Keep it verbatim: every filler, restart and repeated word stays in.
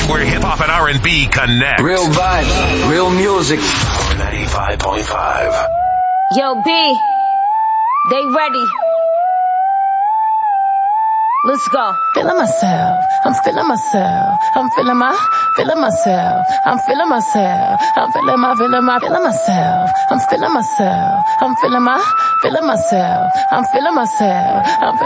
where hip-hop and R and B connect. Real vibe, real music. ninety-five point five. Yo, B, they ready. Let's go. Feeling myself, I'm feeling myself, I'm feeling my, feeling myself, I'm feeling myself, I'm feeling my, feeling my, feeling myself, I'm feeling myself, I'm feeling my, feeling myself, I'm feeling myself, I'm